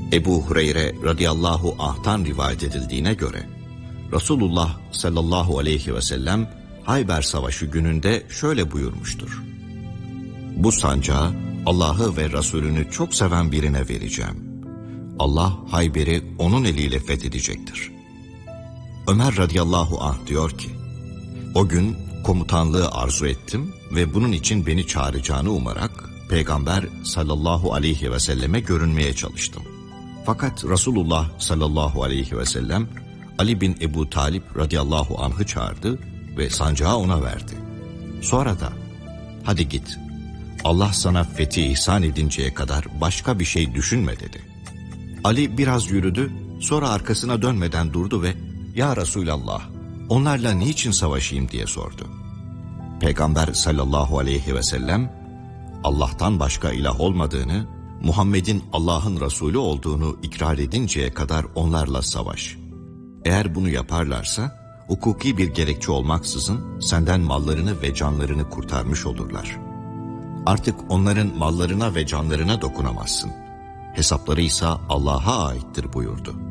Ebu Hureyre radıyallahu anh'tan rivayet edildiğine göre Resulullah sallallahu aleyhi ve sellem Hayber Savaşı gününde şöyle buyurmuştur: "Bu sancağı Allah'ı ve Resulünü çok seven birine vereceğim. Allah Hayber'i onun eliyle fethedecektir." Ömer radıyallahu anh diyor ki, "O gün komutanlığı arzu ettim ve bunun için beni çağıracağını umarak Peygamber sallallahu aleyhi ve selleme görünmeye çalıştım. Fakat Resulullah sallallahu aleyhi ve sellem Ali bin Ebu Talib radıyallahu anh'ı çağırdı ve sancağı ona verdi. Sonra da hadi git, Allah sana fethi ihsan edinceye kadar başka bir şey düşünme dedi. Ali biraz yürüdü, sonra arkasına dönmeden durdu ve ya Resulallah, onlarla niçin savaşayım diye sordu. Peygamber sallallahu aleyhi ve sellem Allah'tan başka ilah olmadığını, Muhammed'in Allah'ın Resulü olduğunu ikrar edinceye kadar onlarla savaş. Eğer bunu yaparlarsa hukuki bir gerekçe olmaksızın senden mallarını ve canlarını kurtarmış olurlar. Artık onların mallarına ve canlarına dokunamazsın. Hesapları ise Allah'a aittir buyurdu.